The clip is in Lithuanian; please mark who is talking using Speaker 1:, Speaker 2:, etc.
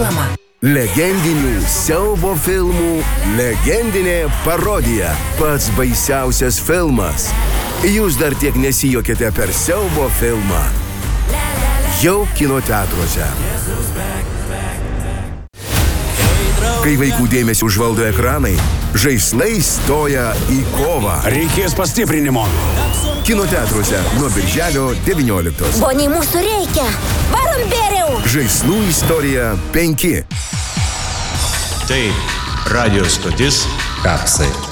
Speaker 1: reklama.
Speaker 2: Legendinių siaubo filmų legendinė parodija. Pats baisiausias filmas. Jūs dar tiek nesijuokėte per siaubo filmą. Jau kino teatruose. Kai vaikų dėmesį užvaldo ekranai, žaislai stoja į kovą.
Speaker 3: Reikės pastiprinimo.
Speaker 2: Kino teatruose nuo birželio 19.
Speaker 1: Boniai, mūsų reikia. Varom bėriau.
Speaker 2: Žaislų istorija 5.
Speaker 4: Tai radio stotis Kapsai.